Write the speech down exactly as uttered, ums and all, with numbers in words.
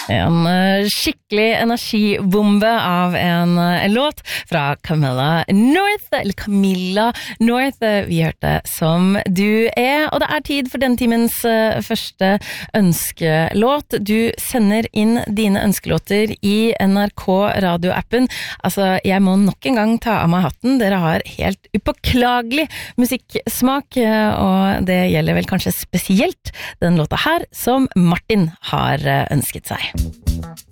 En uh, skikkelig energibombe av en, uh, en låt fra Camilla North, eller Camilla North, vi hørte Som du er, og det er tid for denne timens uh, første ønskelåt. Du sender inn dine ønskelåter i N R K radioappen. Altså, jeg må nok en gang ta av meg hatten. Dere har helt upåklagelig musikksmak, uh, og det gjelder vel kanskje spesielt den låta her som Martin har uh, ønsket seg.